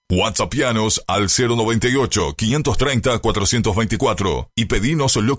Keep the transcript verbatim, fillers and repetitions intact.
WhatsAppianos al cero noventa y ocho, quinientos treinta, cuatrocientos veinticuatro y pedinos lo que